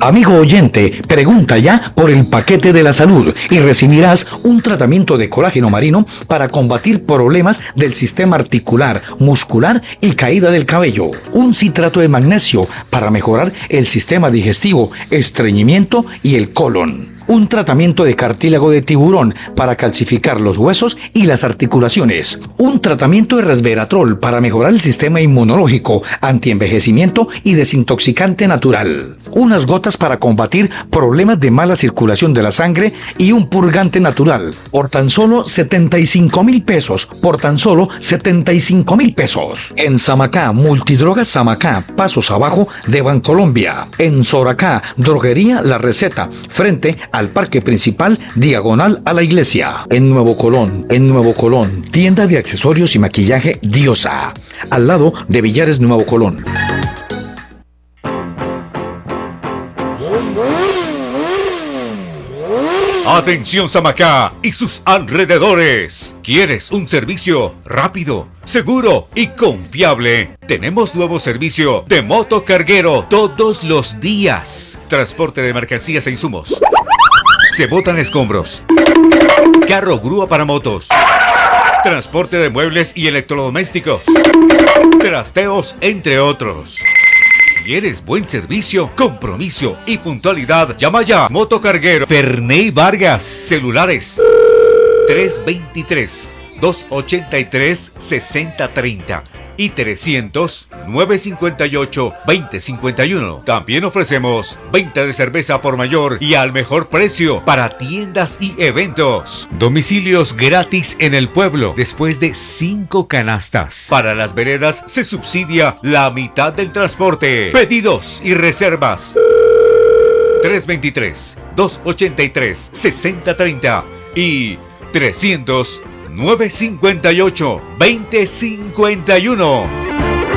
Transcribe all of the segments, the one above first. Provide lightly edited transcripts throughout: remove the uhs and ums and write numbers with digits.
Amigo oyente, pregunta ya por el paquete de la salud y recibirás un tratamiento de colágeno marino para combatir problemas del sistema articular, muscular y caída del cabello. Un citrato de magnesio para mejorar el sistema digestivo, estreñimiento y el colon. Un tratamiento de cartílago de tiburón para calcificar los huesos y las articulaciones. Un tratamiento de resveratrol para mejorar el sistema inmunológico, antienvejecimiento y desintoxicante natural. Unas gotas para combatir problemas de mala circulación de la sangre y un purgante natural. Por tan solo 75,000 pesos. Por tan solo 75,000 pesos. En Samacá, Multidrogas Samacá, pasos abajo de Bancolombia. En Soracá, Droguería La Receta, frente al parque principal, diagonal a la iglesia. En Nuevo Colón, tienda de accesorios y maquillaje Diosa, al lado de Villares Nuevo Colón. Atención Samacá y sus alrededores. ¿Quieres un servicio rápido, seguro y confiable? Tenemos nuevo servicio de motocarguero todos los días. Transporte de mercancías e insumos. Se botan escombros. Carro grúa para motos. Transporte de muebles y electrodomésticos. Trasteos, entre otros. ¿Quieres buen servicio, compromiso y puntualidad? Llama ya. Motocarguero Ferney Vargas. Celulares 323-283-6030 y 300-958-2051. También ofrecemos venta de cerveza por mayor y al mejor precio para tiendas y eventos. Domicilios gratis en el pueblo después de 5 canastas. Para las veredas se subsidia la mitad del transporte. Pedidos y reservas 323-283-6030 y 300-958-2051.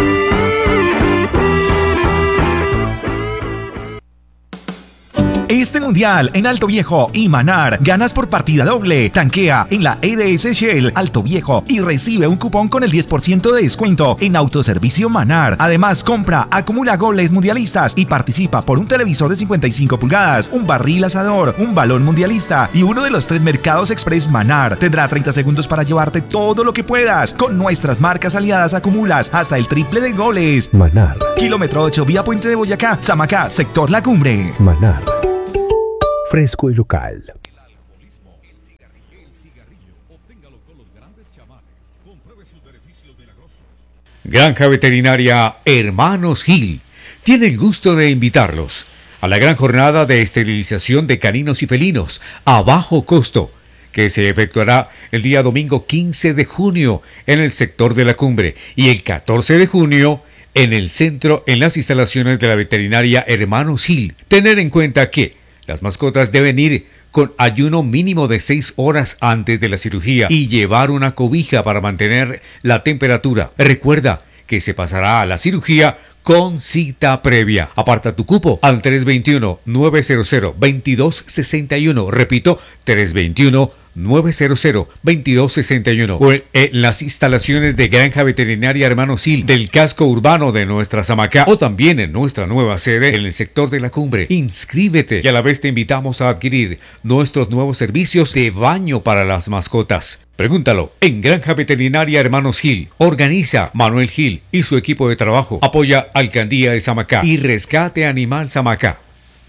Este mundial en Alto Viejo y Manar ganas por partida doble. Tanquea en la EDS Shell Alto Viejo y recibe un cupón con el 10% de descuento en autoservicio Manar. Además, compra, acumula goles mundialistas y participa por un televisor de 55 pulgadas, un barril asador, un balón mundialista y uno de los 3 mercados express Manar. Tendrá 30 segundos para llevarte todo lo que puedas. Con nuestras marcas aliadas acumulas hasta el triple de goles. Manar. Kilómetro 8, vía Puente de Boyacá, Samacá, sector La Cumbre. Manar. Fresco y local. Granja Veterinaria Hermanos Gil tiene el gusto de invitarlos a la gran jornada de esterilización de caninos y felinos a bajo costo, que se efectuará el día domingo 15 de junio en el sector de La Cumbre y el 14 de junio en el centro, en las instalaciones de la Veterinaria Hermanos Gil. Tener en cuenta que las mascotas deben ir con ayuno mínimo de 6 horas antes de la cirugía y llevar una cobija para mantener la temperatura. Recuerda que se pasará a la cirugía con cita previa. Aparta tu cupo al 321-900-2261. Repito, 321-900-2261 o en las instalaciones de Granja Veterinaria Hermanos Gil del casco urbano de nuestra Samacá o también en nuestra nueva sede en el sector de La Cumbre. Inscríbete y a la vez te invitamos a adquirir nuestros nuevos servicios de baño para las mascotas. Pregúntalo en Granja Veterinaria Hermanos Gil. Organiza Manuel Gil y su equipo de trabajo. Apoya Alcaldía de Samacá y Rescate Animal Samacá.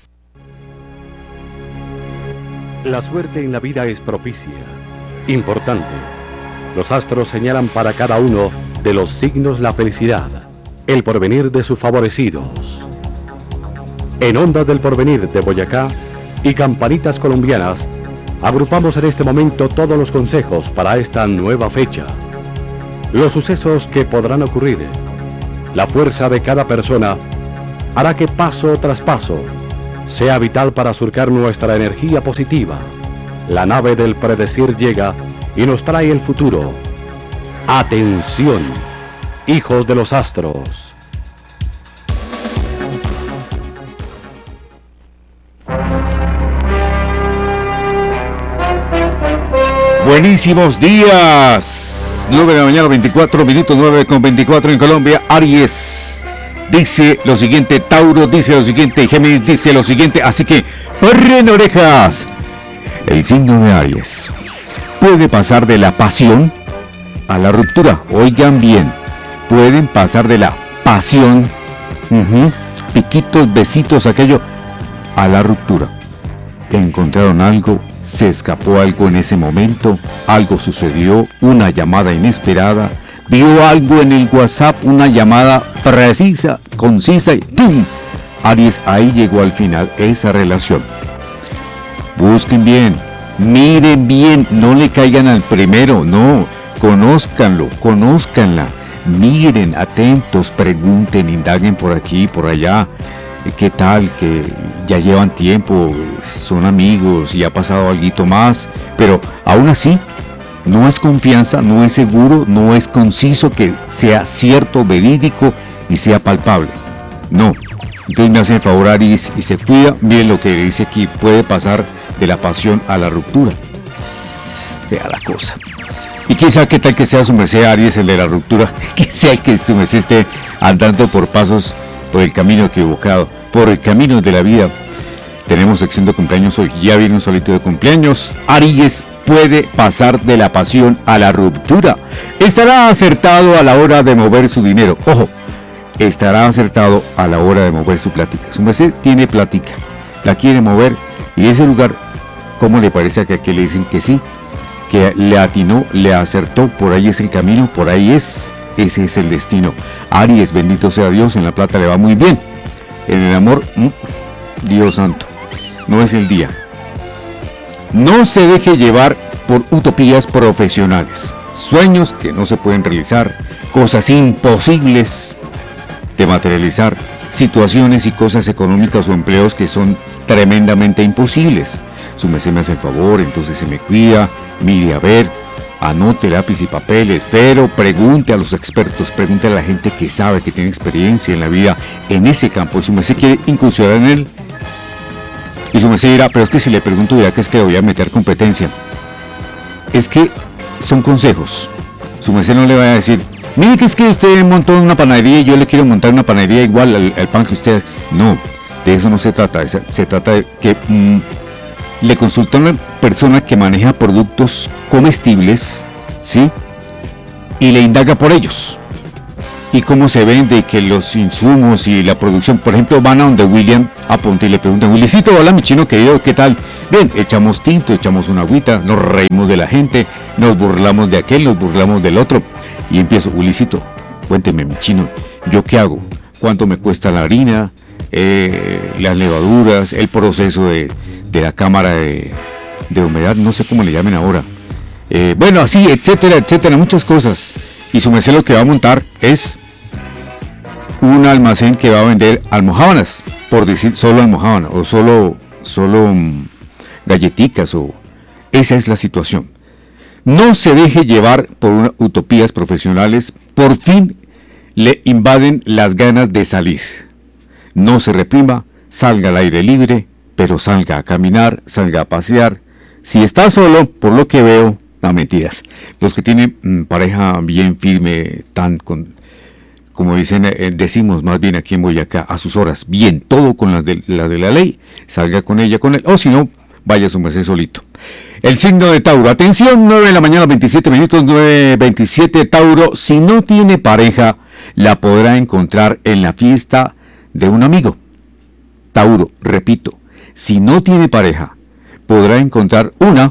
La suerte en la vida es propicia, importante. Los astros señalan para cada uno de los signos la felicidad, el porvenir de sus favorecidos. En Ondas del Porvenir de Boyacá y Campanitas Colombianas, agrupamos en este momento todos los consejos para esta nueva fecha. Los sucesos que podrán ocurrir, la fuerza de cada persona, hará que paso tras paso sea vital para surcar nuestra energía positiva. La nave del predecir llega y nos trae el futuro. Atención, hijos de los astros. Buenísimos días. 9 de la mañana, 24 minutos, 9:24 en Colombia. Aries. dice lo siguiente, Tauro dice lo siguiente, Géminis dice lo siguiente, así que ¡arren orejas! El signo de Aries puede pasar de la pasión a la ruptura. Oigan bien, pueden pasar de la pasión, piquitos, besitos, aquello, a la ruptura. Encontraron algo, se escapó algo en ese momento, algo sucedió, una llamada inesperada, vio algo en el WhatsApp, una llamada precisa, concisa y ¡tum! Aries, ahí llegó al final esa relación. Busquen bien, miren bien, no le caigan al primero, no, conózcanlo, conózcanla, miren, atentos, pregunten, indaguen por aquí, por allá, qué tal, que ya llevan tiempo, son amigos y ha pasado algo más, pero aún así, no es confianza, no es seguro, no es conciso que sea cierto, verídico y sea palpable, no. Entonces me hacen favor Aries y se cuida, miren lo que dice aquí, puede pasar de la pasión a la ruptura. Vea la cosa. Y quién sabe qué tal que sea su merced Aries, el de la ruptura, quién sabe que su merced esté andando por pasos, por el camino equivocado, por el camino de la vida. Tenemos sección de cumpleaños hoy, ya viene un solito de cumpleaños. Aries puede pasar de la pasión a la ruptura. Estará acertado a la hora de mover su dinero. Ojo, estará acertado a la hora de mover su plática. Su merced tiene plática, la quiere mover y ese lugar, ¿cómo le parece que aquí le dicen que sí? Que le atinó, le acertó, por ahí es el camino, por ahí es, ese es el destino. Aries, bendito sea Dios, en la plata le va muy bien. En el amor, Dios santo, no es el día. No se deje llevar por utopías profesionales, sueños que no se pueden realizar, cosas imposibles de materializar, situaciones y cosas económicas o empleos que son tremendamente imposibles. Su merced me hace el favor, entonces se me cuida, mire a ver, anote lápiz y papeles, pero pregunte a los expertos, pregunte a la gente que sabe, que tiene experiencia en la vida en ese campo. Y su merced quiere incursionar en él. Y su merced dirá, pero es que si le pregunto dirá que es que le voy a meter competencia. Es que son consejos. Su merced no le va a decir, mire que es que usted montó una panadería y yo le quiero montar una panadería igual al pan que usted. No, de eso no se trata. Se trata de que le consulta a una persona que maneja productos comestibles, ¿sí? Y le indaga por ellos. Y cómo se vende, que los insumos y la producción. Por ejemplo, van a donde William Aponte y le preguntan, Willycito, hola mi chino querido, ¿qué tal? Bien, echamos tinto, echamos una agüita, nos reímos de la gente, nos burlamos de aquel, nos burlamos del otro. Y empiezo, Willycito, cuénteme mi chino, ¿yo qué hago? ¿Cuánto me cuesta la harina? Las levaduras, el proceso de la cámara de humedad, no sé cómo le llamen ahora. Bueno, así, etcétera, etcétera, muchas cosas. Y su merced lo que va a montar es un almacén que va a vender almojábanas, por decir solo almojábanas, o solo galletitas, o esa es la situación. No se deje llevar por utopías profesionales, por fin le invaden las ganas de salir. No se reprima, salga al aire libre, pero salga a caminar, salga a pasear. Si está solo, por lo que veo, no mentiras. Los que tienen pareja bien firme, como dicen, decimos más bien aquí en Boyacá, a sus horas, bien, todo con las de la ley, salga con ella, con él, o si no, vaya a su merced solito. El signo de Tauro, atención, 9 de la mañana, 27 minutos, 9:27, Tauro, si no tiene pareja, la podrá encontrar en la fiesta de un amigo. Tauro, repito, si no tiene pareja, podrá encontrar una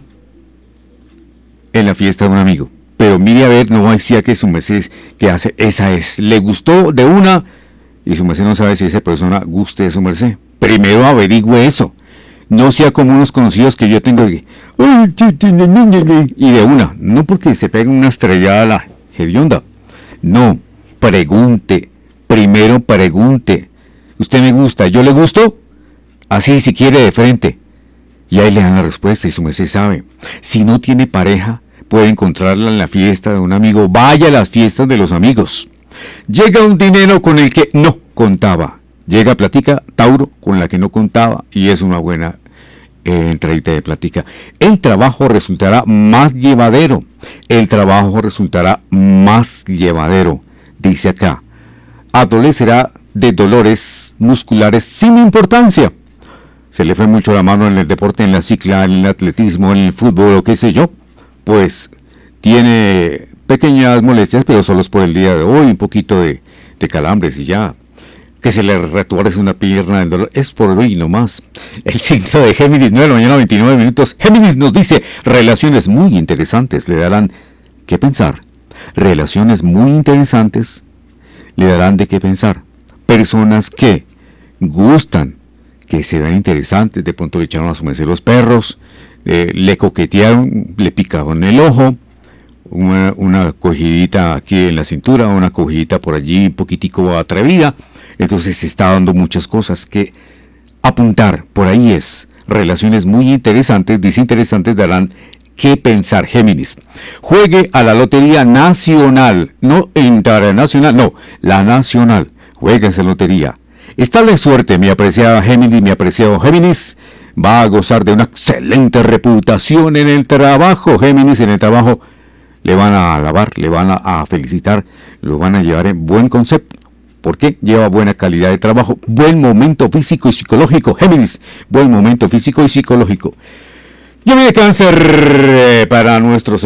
en la fiesta de un amigo. Pero mire a ver, no decía que su merced que hace, esa es, le gustó de una y su merced no sabe si esa persona guste de su merced. Primero averigüe eso. No sea como unos conocidos que yo tengo que, y de una, no porque se pegue una estrellada a la hedionda. No, pregunte, primero pregunte. ¿Usted me gusta? ¿Yo le gusto? Así si quiere de frente. Y ahí le dan la respuesta y su merced sabe. Si no tiene pareja, puede encontrarla en la fiesta de un amigo. Vaya a las fiestas de los amigos. Llega un dinero con el que no contaba. Llega platica, Tauro, con la que no contaba. Y es una buena entradita de platica. El trabajo resultará más llevadero. El trabajo resultará más llevadero. Dice acá. Adolecerá de dolores musculares sin importancia. Se le fue mucho la mano en el deporte, en la cicla, en el atletismo, en el fútbol o qué sé yo. Pues tiene pequeñas molestias, pero solo es por el día de hoy, un poquito de calambres y ya. Que se le retuerce una pierna, el dolor es por hoy nomás. El signo de Géminis, 9 de la mañana, 29 minutos. Géminis nos dice, relaciones muy interesantes le darán que pensar. Relaciones muy interesantes le darán de qué pensar. Personas que gustan, que serán interesantes, de pronto le echaron a su merced los perros, le coquetearon, le picaron el ojo, una cogidita aquí en la cintura, una cogidita por allí un poquitico atrevida. Entonces se está dando muchas cosas que apuntar. Por ahí es. Relaciones muy interesantes, desinteresantes darán que pensar. Géminis. Juegue a la lotería nacional. No internacional, no. La nacional. Juegue esa lotería. Estable suerte, mi apreciada Géminis, mi apreciado Géminis. Va a gozar de una excelente reputación en el trabajo. Géminis, en el trabajo le van a alabar, le van a felicitar, lo van a llevar en buen concepto. Porque lleva buena calidad de trabajo, buen momento físico y psicológico. Géminis, buen momento físico y psicológico. Ya viene Cáncer para nuestros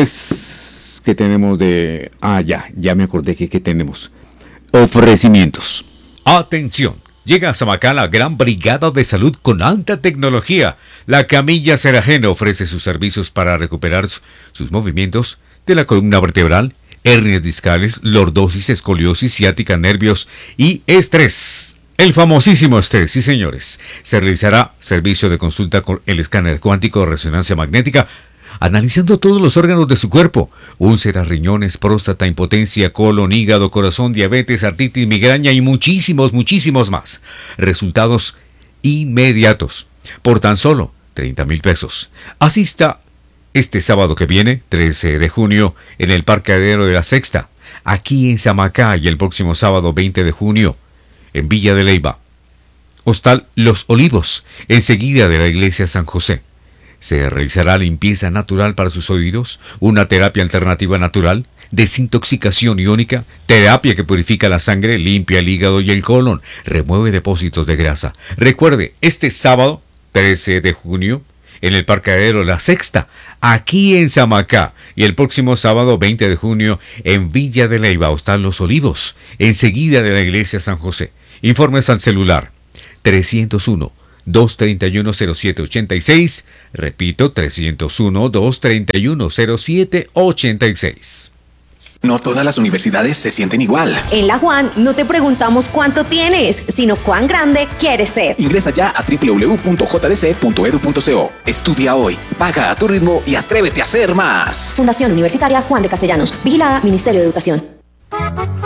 oyentes. ¿Qué tenemos de...? Ya me acordé que tenemos. Ofrecimientos. Atención, llega a Samacá la gran brigada de salud con alta tecnología. La Camilla Serajeno ofrece sus servicios para recuperar sus movimientos de la columna vertebral, hernias discales, lordosis, escoliosis, ciática, nervios y estrés. El famosísimo estrés, sí señores. Se realizará servicio de consulta con el escáner cuántico de resonancia magnética, analizando todos los órganos de su cuerpo: úlceras, riñones, próstata, impotencia, colon, hígado, corazón, diabetes, artritis, migraña y muchísimos más. Resultados inmediatos, por tan solo 30,000 pesos. Asista este sábado que viene, 13 de junio, en el Parqueadero de la Sexta, aquí en Samacá, y el próximo sábado 20 de junio, en Villa de Leyva. Hostal Los Olivos, enseguida de la iglesia San José. Se realizará limpieza natural para sus oídos, una terapia alternativa natural, desintoxicación iónica, terapia que purifica la sangre, limpia el hígado y el colon, remueve depósitos de grasa. Recuerde, este sábado, 13 de junio, en el Parqueadero La Sexta, aquí en Samacá, y el próximo sábado 20 de junio en Villa de Leyva, Hostal Los Olivos, enseguida de la iglesia San José. Informes al celular 301-231-0786, repito, 301-231-0786. No todas las universidades se sienten igual. En la Juan no te preguntamos cuánto tienes, sino cuán grande quieres ser. Ingresa ya a www.jdc.edu.co. Estudia hoy, paga a tu ritmo y atrévete a ser más. Fundación Universitaria Juan de Castellanos. Vigilada Ministerio de Educación.